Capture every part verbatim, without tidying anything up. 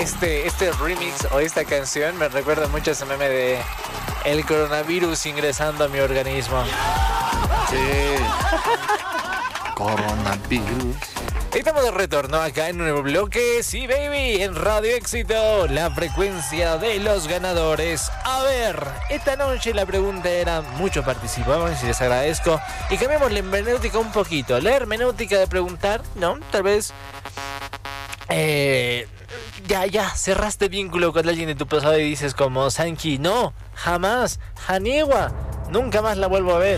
este, este remix o esta canción me recuerda mucho a ese meme de el coronavirus ingresando a mi organismo. Sí. Coronavirus. Estamos de retorno acá en un nuevo bloque, sí baby, en Radio Éxito, la frecuencia de los ganadores. A ver, esta noche la pregunta era, muchos participamos y les agradezco, y cambiamos la hermenéutica un poquito. La hermenéutica de preguntar, ¿no? Tal vez, eh, ya, ya, cerraste vínculo con alguien de tu pasado y dices como, Sanki, no, jamás, Haniwa, nunca más la vuelvo a ver.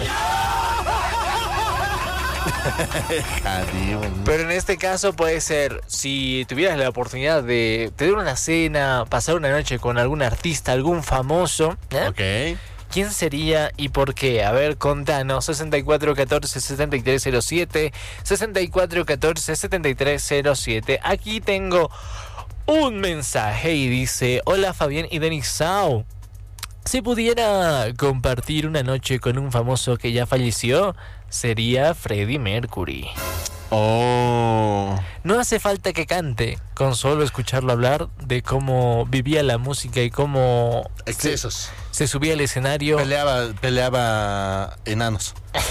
Pero en este caso puede ser, si tuvieras la oportunidad de tener una cena, pasar una noche con algún artista, algún famoso, ¿eh? Ok. ¿Quién sería y por qué? A ver, contanos. sesenta y cuatro catorce setenta y tres cero siete, sesenta y cuatro catorce setenta y tres cero siete. Aquí tengo un mensaje y dice: hola Fabián y Denis Sau. Si pudiera compartir una noche con un famoso que ya falleció, sería Freddie Mercury. Oh. No hace falta que cante, con solo escucharlo hablar de cómo vivía la música y cómo Excesos. se, se subía al escenario. Peleaba, peleaba enanos.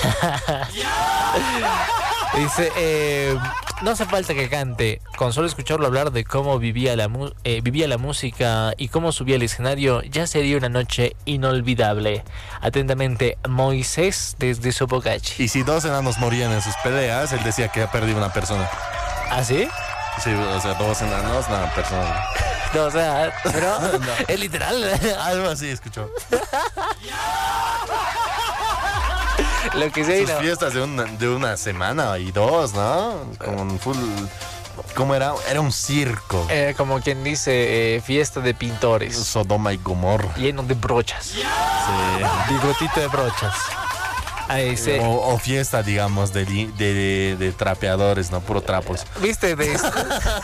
Dice, eh, no hace falta que cante, con solo escucharlo hablar de cómo vivía la, mu- eh, vivía la música y cómo subía al escenario, ya sería una noche inolvidable. Atentamente, Moisés desde Sopocachi. Y si dos enanos morían en sus peleas, él decía que ha perdido una persona. ¿Ah, sí? Sí, o sea, dos enanos, una persona. No, o sea, pero No. es literal. Algo así escuchó. Lo que sé, Sus no. fiestas de una, de una semana y dos, ¿no? Con full... ¿Cómo era? Era un circo. Eh, como quien dice, eh, fiesta de pintores. Sodoma y Gomorra. Lleno de brochas. Sí. Bigotito de brochas. Ahí se... O, o fiesta, digamos, de, li- de, de, de trapeadores, ¿no? Puro trapos. ¿Viste de esto?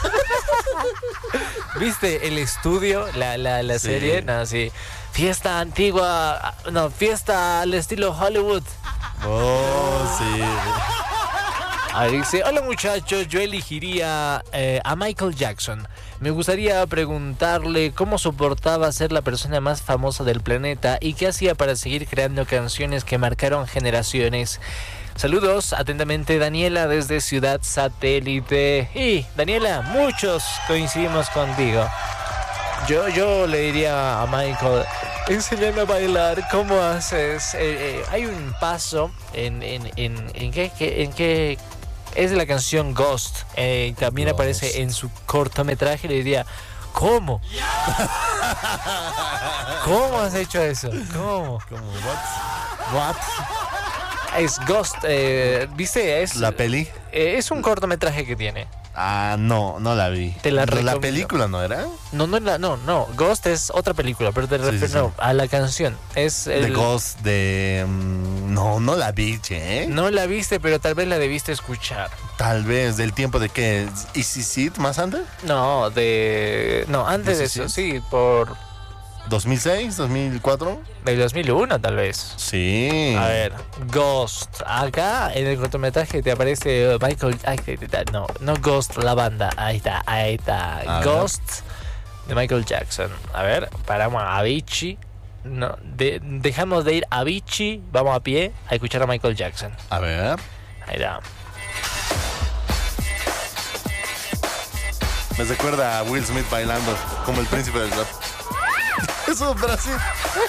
¿Viste el estudio, la, la, la Sí. serie? No, sí. Fiesta antigua, no, fiesta al estilo Hollywood. Oh, sí. Ahí dice, hola muchachos, yo elegiría eh, a Michael Jackson. Me gustaría preguntarle cómo soportaba ser la persona más famosa del planeta y qué hacía para seguir creando canciones que marcaron generaciones. Saludos, atentamente Daniela desde Ciudad Satélite. Y Daniela, muchos coincidimos contigo. Yo, yo le diría a Michael, enséñame a bailar, ¿cómo haces? Eh, eh, hay un paso en, en, en, en qué, qué- en qué es de la canción Ghost. Eh, también Ghost. aparece en su cortometraje. Le diría, ¿cómo? ¿Cómo has hecho eso? ¿Cómo? Como, what? What? Es Ghost, eh, ¿viste? Es, ¿La peli? eh, es un cortometraje que tiene. Ah, no, no la vi. Te la ¿La recomiendo. película no era? No, no, no, no, no. Ghost es otra película, pero te Sí, refiero sí, sí. no, a la canción. Es el... The Ghost de... mm, no, no la vi, che. No la viste, pero tal vez la debiste escuchar. Tal vez, ¿del tiempo de qué? ¿Easy Seed más antes? No, de... No, antes de ¿Sí, eso, sí? sí, por... ¿dos mil seis? ¿dos mil cuatro? Del dos mil uno, tal vez. Sí. A ver, Ghost. Acá en el cortometraje te aparece Michael... Ay, te- te- no, no Ghost, la banda. Ahí está, ahí está. A Ghost de Michael Jackson. A ver, paramos a Avicii. No, de- dejamos de ir a Avicii, vamos a pie a escuchar a Michael Jackson. A ver. Ahí está. Me recuerda a Will Smith bailando como el príncipe del rap. Eso, pero sí.